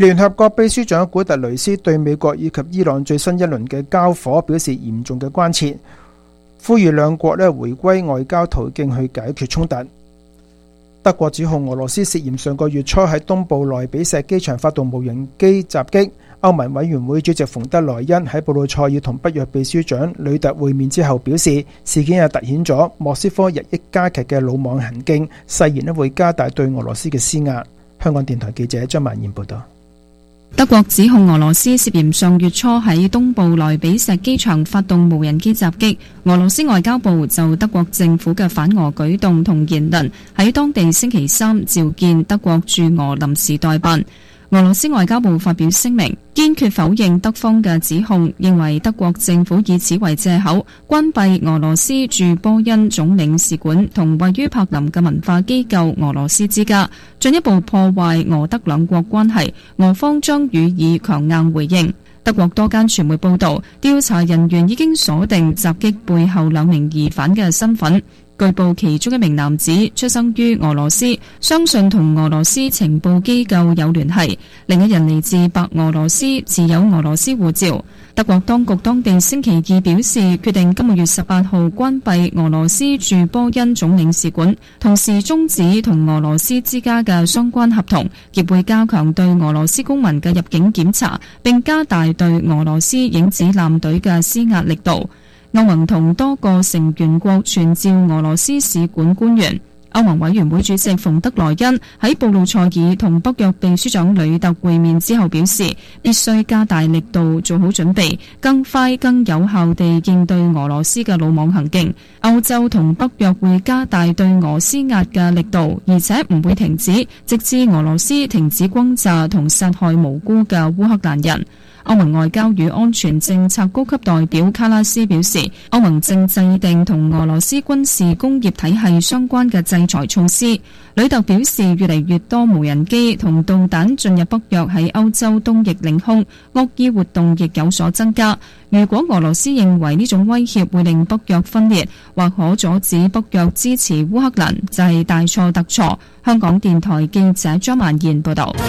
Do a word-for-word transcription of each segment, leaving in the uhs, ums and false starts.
聯合國秘書長古特雷斯對美國以及伊朗最新一輪嘅交火表示嚴重嘅關切，呼籲兩國咧回歸外交途徑去解決衝突。德國指控俄羅斯涉嫌上個月初喺東部萊比錫機場發動無人機襲擊。歐盟委員會主席馮德萊恩喺布魯塞爾同北約秘書長呂特會面之後表示，事件又凸顯咗莫斯科日益加劇嘅魯莽行徑，誓言咧會加大對俄羅斯嘅施壓。香港電台記者張曼燕報道。 德國指控俄羅斯涉嫌上月初喺東部萊比錫機場發動無人機襲擊。俄羅斯外交部就德國政府嘅反俄舉動同言論，喺當地星期三召見德國駐俄臨時代辦。俄羅斯外交部發表聲明，堅決否認德方嘅指控，認為德國政府以此為借口，關閉俄羅斯駐波恩總領事館同位於柏林嘅文化機構俄羅斯之家，進一步破壞俄德兩國關係，俄方將予以強硬回應。德國多間傳媒報道，調查人員已經鎖定襲擊背後兩名疑犯嘅身份。據報其中一名男子出生於俄羅斯，相信同俄羅斯情報機構有聯繫；另一人嚟自白俄羅斯，持有俄羅斯護照。德國當局當地星期二表示，決定今個月十八號關閉俄羅斯駐波恩總領事館，同時終止同俄羅斯之家嘅相關合同，亦會加強對俄羅斯公民嘅入境檢查，並加大對俄羅斯影子艦隊嘅施壓力度。歐盟同多個成員國傳召俄羅斯使館官員。歐盟委員會主席馮德萊恩喺布魯塞爾同北約秘書長呂特會面之後表示，必須加大力度做好準備，更快更有效地應對俄羅斯嘅魯莽行徑。歐洲同北約會加大對俄施壓嘅力度，而且唔會停止，直至俄羅斯停止轟炸同殺害無辜嘅烏克蘭人。歐盟外交與安全政策高級代表卡拉斯表示，歐盟正制定同俄羅斯軍事工業體系相關嘅制裁措施。呂特表示，越嚟越多無人機同導彈進入北約喺歐洲東翼領空，惡意活動亦有所增加。如果俄羅斯認為呢種威脅會令北約分裂，或可阻止北約支持烏克蘭，就係大錯特錯。香港電台記者張曼燕報道。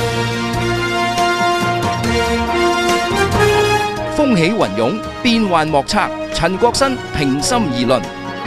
風起雲湧，變幻莫測。陳國新平心而論。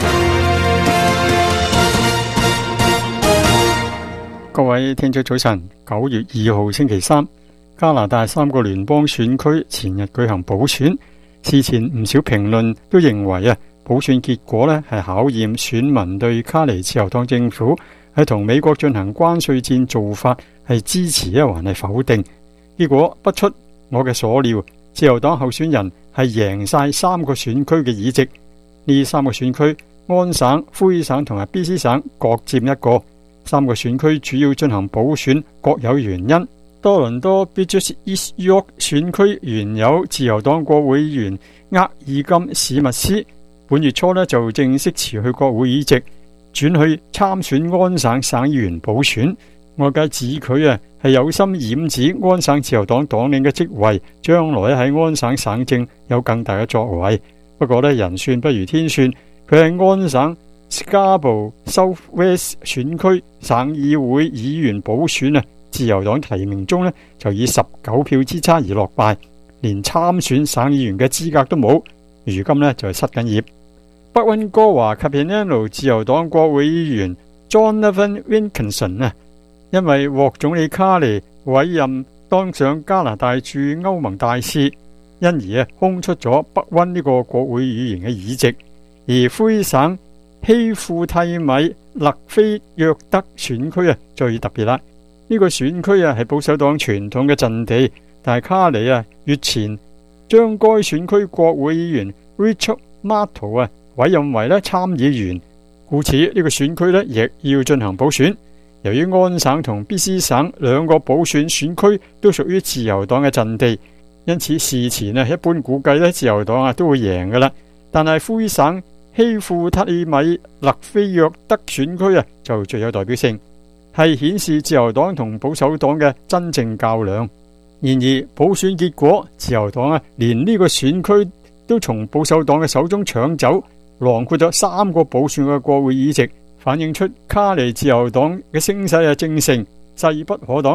各位聽眾早晨，九月二號星期三，加拿大三個聯邦選區前日舉行補選，事前唔少評論都認為啊，補選結果呢係考驗選民對卡尼自由黨政府係同美國進行關稅戰做法係支持啊，還係否定。結果不出我嘅所料，自由黨候選人係贏晒三個選區嘅議席。呢三個選區，安省、魁省同埋 B C 省各佔一個。三個選區主要進行補選，各有原因。多倫多 British East York 選區原有自由黨國會議員厄爾金史密斯，本月初呢就正式辭去國會議席，轉去參選安省省議員補選。外界指佢啊係有心染指安省自由黨黨領嘅職位，將來喺安省省政有更大嘅作為。不過呢，人算不如天算，佢喺安省 Scarborough South West 選區省議會議員補選啊，自由黨提名中呢就以十九票之差而落敗，連參選省議員嘅資格都冇。如今呢就係失緊業。北溫哥華及 Penano 自由黨國會議員 Jonathan Wilkinson 啊，因為獲總理卡尼委任當上加拿大駐歐盟大使，因而啊空出咗北溫呢個國會議員嘅議席。而魁省希富蒂米勒菲約德選區啊最特別啦，呢個選區啊係保守黨傳統嘅陣地，但係卡尼啊月前將該選區國會議員 Richard Martel 啊委任為咧參議員，故此呢個選區咧亦要進行補選。由於安省同 B C 省兩個補選選區都屬於自由黨嘅陣地，因此事前啊一般估計咧自由黨啊都會贏噶啦。但係魁省希富蒂米勒菲約德選區啊就最有代表性，係顯示自由黨同保守黨嘅真正較量。然而補選結果，自由黨啊連呢個選區都從保守黨嘅手中搶走，囊括咗三個補選嘅國會議席，反映出卡尼自由黨嘅聲勢係正盛，勢不可擋。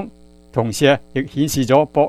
同時啊，亦顯示咗博